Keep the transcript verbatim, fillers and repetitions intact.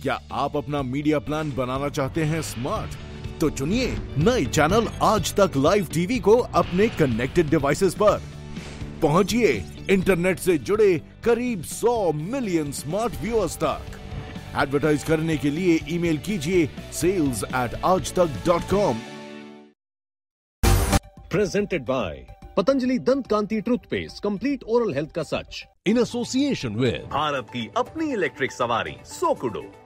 क्या आप अपना मीडिया प्लान बनाना चाहते हैं स्मार्ट? तो चुनिए नए चैनल आज तक लाइव टीवी को अपने कनेक्टेड डिवाइसेस पर। पहुंचिए इंटरनेट से जुड़े करीब सौ मिलियन स्मार्ट व्यूअर्स तक। एडवर्टाइज करने के लिए ईमेल कीजिए सेल्स एट आज तक dot com. Presented by Patanjali Dant Kanti Toothpaste, complete oral health का सच, in association with भारत की अपनी इलेक्ट्रिक सवारी सोकुडो।